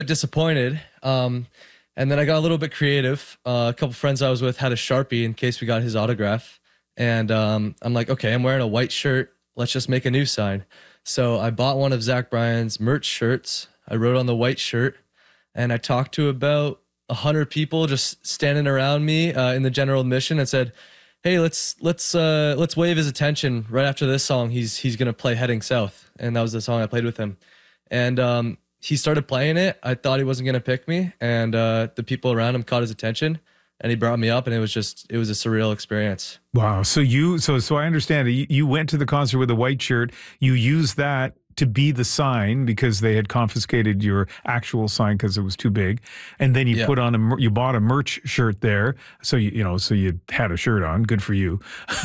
disappointed. And then I got a little bit creative. A couple friends I was with had a Sharpie in case we got his autograph. And I'm like, okay, I'm wearing a white shirt. Let's just make a new sign. So I bought one of Zach Bryan's merch shirts. I wrote on the white shirt, and I talked to about 100 people just standing around me in the general admission and said, hey, let's wave his attention right after this song. He's gonna play Heading South, and that was the song I played with him. And he started playing it. I thought he wasn't gonna pick me, and the people around him caught his attention, and he brought me up, and it was a surreal experience. Wow. So I understand it. You went to the concert with a white shirt. You used that to be the sign because they had confiscated your actual sign because it was too big, and then you put on you bought a merch shirt there. So you had a shirt on. Good for you.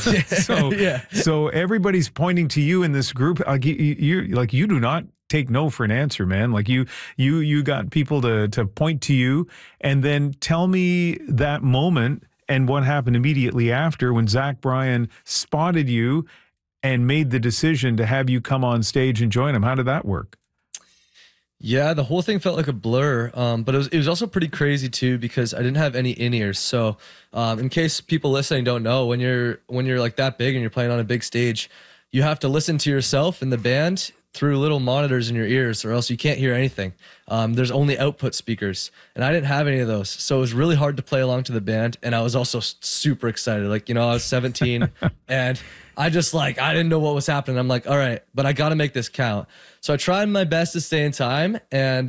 So everybody's pointing to you in this group. Like you do not take no for an answer, man. Like you got people to point to you, and then tell me that moment and what happened immediately after when Zach Bryan spotted you and made the decision to have you come on stage and join him. How did that work? Yeah, the whole thing felt like a blur, but it was also pretty crazy too because I didn't have any in-ears. So in case people listening don't know, when you're like that big and you're playing on a big stage, you have to listen to yourself and the band through little monitors in your ears, or else you can't hear anything. There's only output speakers, and I didn't have any of those. So it was really hard to play along to the band, and I was also super excited. Like, I was 17, and I didn't know what was happening. I'm like, all right, but I got to make this count. So I tried my best to stay in time, and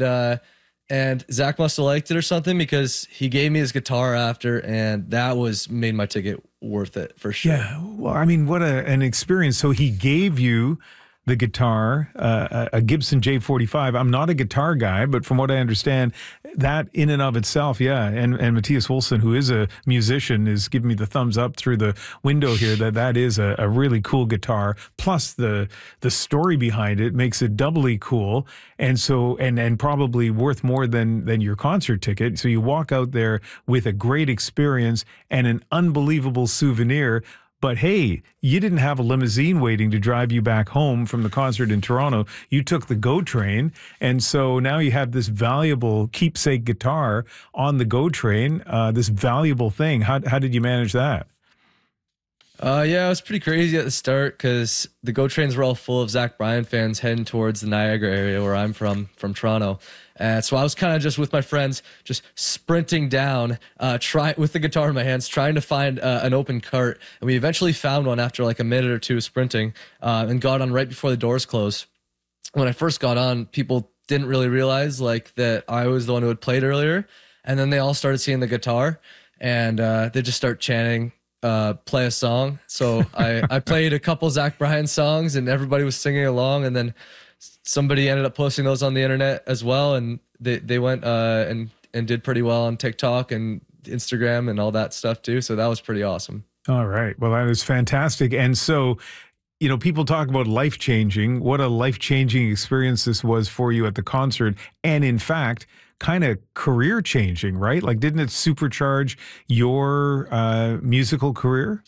Zach must have liked it or something because he gave me his guitar after, and that made my ticket worth it for sure. Yeah, well, I mean, what an experience. So he gave you the guitar, a Gibson J45. I'm not a guitar guy, but from what I understand, that in and of itself, and Matthias Wilson, who is a musician, is giving me the thumbs up through the window here that is a really cool guitar. Plus the story behind it makes it doubly cool, and so and probably worth more than your concert ticket. So you walk out there with a great experience and an unbelievable souvenir. But hey, you didn't have a limousine waiting to drive you back home from the concert in Toronto. You took the GO train, and so now you have this valuable keepsake guitar on the GO train, this valuable thing. How did you manage that? Yeah, it was pretty crazy at the start because the GO trains were all full of Zach Bryan fans heading towards the Niagara area where I'm from Toronto. So I was kind of just with my friends, just sprinting down, with the guitar in my hands, trying to find an open cart. And we eventually found one after like a minute or two of sprinting, and got on right before the doors closed. When I first got on, people didn't really realize like that I was the one who had played earlier. And then they all started seeing the guitar, and they just start chanting, play a song. So I played a couple Zach Bryan songs, and everybody was singing along. And then somebody ended up posting those on the internet as well, and they went and did pretty well on TikTok and Instagram and all that stuff too. So that was pretty awesome. All right. Well, that is fantastic. And so, people talk about life-changing. What a life-changing experience this was for you at the concert. And in fact, kind of career-changing, right? Like, didn't it supercharge your musical career?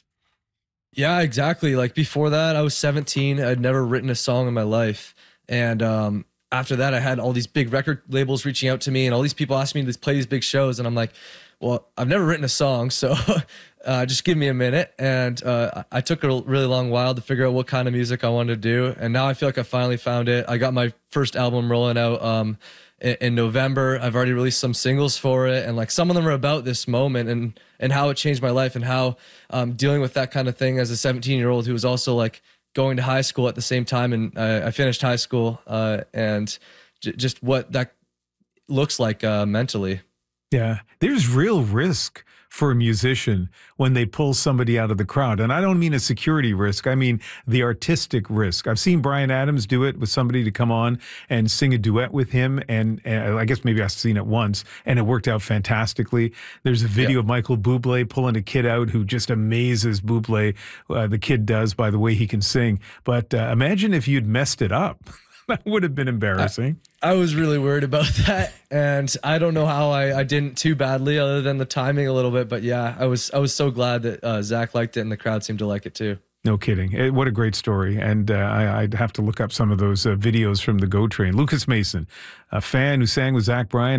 Yeah, exactly. Like before that, I was 17. I'd never written a song in my life. And after that, I had all these big record labels reaching out to me, and all these people asking me to play these big shows. And I'm like, well, I've never written a song, so just give me a minute. And I took a really long while to figure out what kind of music I wanted to do. And now I feel like I finally found it. I got my first album rolling out in November. I've already released some singles for it. And like some of them are about this moment and how it changed my life, and how dealing with that kind of thing as a 17-year-old who was also like going to high school at the same time. And I finished high school and just what that looks like mentally. Yeah, there's real risk for a musician when they pull somebody out of the crowd. And I don't mean a security risk. I mean the artistic risk. I've seen Bryan Adams do it with somebody to come on and sing a duet with him. And I guess maybe I've seen it once, and it worked out fantastically. There's a video of Michael Bublé pulling a kid out who just amazes Bublé. The kid does, by the way he can sing. But imagine if you'd messed it up. That would have been embarrassing. I was really worried about that, and I don't know how I didn't too badly, other than the timing a little bit. But yeah, I was so glad that Zach liked it, and the crowd seemed to like it too. No kidding. What a great story. And I'd have to look up some of those videos from the GO Train. Lucas Mason, a fan who sang with Zach Bryan.